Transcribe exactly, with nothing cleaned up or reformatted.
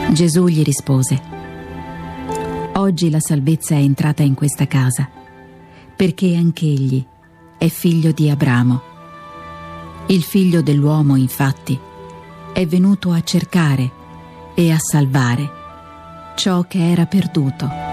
Gesù gli rispose: oggi la salvezza è entrata in questa casa, perché anch'egli è figlio di Abramo. Il figlio dell'uomo, infatti, è venuto a cercare e a salvare ciò che era perduto.